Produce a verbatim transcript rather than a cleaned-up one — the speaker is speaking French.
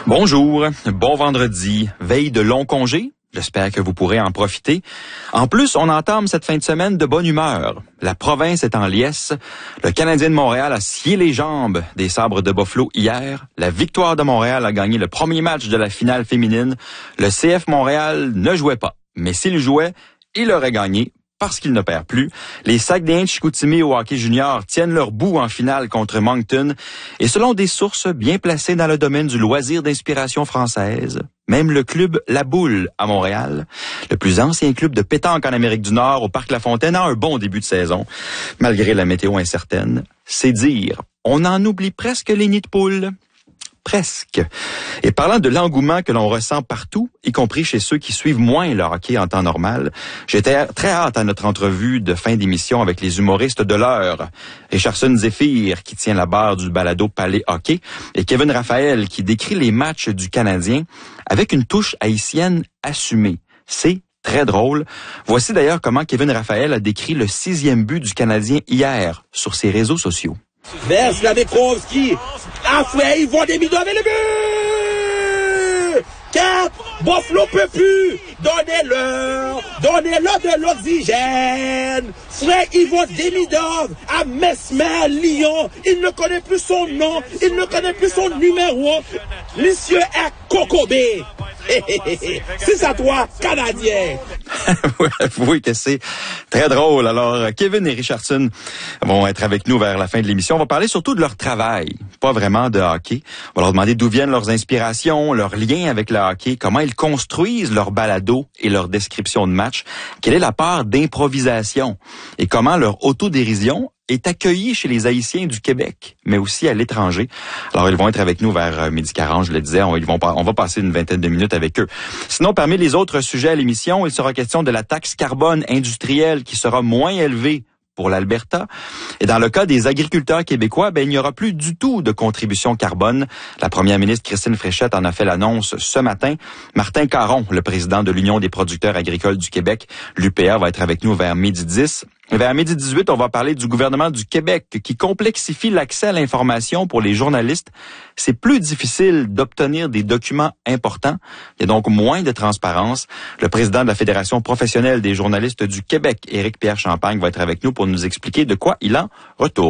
Bonjour, bon vendredi, veille de long congé. J'espère que vous pourrez en profiter. En plus, on entame cette fin de semaine de bonne humeur. La province est en liesse. Le Canadien de Montréal a scié les jambes des Sabres de Buffalo hier. La Victoire de Montréal a gagné le premier match de la finale féminine. Le C F Montréal ne jouait pas, mais s'il jouait, il aurait gagné parce qu'il ne perd plus. Les Saguenayens de Chicoutimi au hockey junior tiennent leur bout en finale contre Moncton. Et selon des sources bien placées dans le domaine du loisir d'inspiration française, même le club La Boule à Montréal, le plus ancien club de pétanque en Amérique du Nord au Parc La Fontaine, a un bon début de saison, malgré la météo incertaine. C'est dire, on en oublie presque les nids de poules. Presque. Et parlant de l'engouement que l'on ressent partout, y compris chez ceux qui suivent moins le hockey en temps normal, j'étais très hâte à notre entrevue de fin d'émission avec les humoristes de l'heure. Richardson Zephyr, qui tient la barre du balado Palais Hockey, et Kevin Raphaël, qui décrit les matchs du Canadien avec une touche haïtienne assumée. C'est très drôle. Voici d'ailleurs comment Kevin Raphaël a décrit le sixième but du Canadien hier sur ses réseaux sociaux. Vers Slavkovski. Après, ils vont des bidons avec le but! Car Buffalo peut plus! Donnez-leur! Donnez-leur de l'oxygène! Frère Yvon Demidov à Mesmer, Lyon, il ne connaît plus son nom, il ne connaît plus son numéro. Monsieur est Kokobé. C'est ça toi, Canadien. Oui, que c'est très drôle. Alors, Kevin et Richardson vont être avec nous vers la fin de l'émission. On va parler surtout de leur travail, pas vraiment de hockey. On va leur demander d'où viennent leurs inspirations, leurs liens avec le hockey, comment ils construisent leur balado et leur description de match, quelle est la part d'improvisation et comment leur autodérision est accueilli chez les Haïtiens du Québec, mais aussi à l'étranger. Alors, ils vont être avec nous vers midi quarante, je le disais. On, ils vont, on va passer une vingtaine de minutes avec eux. Sinon, parmi les autres sujets à l'émission, il sera question de la taxe carbone industrielle qui sera moins élevée pour l'Alberta. Et dans le cas des agriculteurs québécois, ben, il n'y aura plus du tout de contribution carbone. La première ministre Christine Fréchette en a fait l'annonce ce matin. Martin Caron, le président de l'Union des producteurs agricoles du Québec, l'U P A, va être avec nous vers midi dix. Et vers midi dix-huit, on va parler du gouvernement du Québec qui complexifie l'accès à l'information pour les journalistes. C'est plus difficile d'obtenir des documents importants. Il y a donc moins de transparence. Le président de la Fédération professionnelle des journalistes du Québec, Éric Pierre Champagne, va être avec nous pour nous expliquer de quoi il en retourne.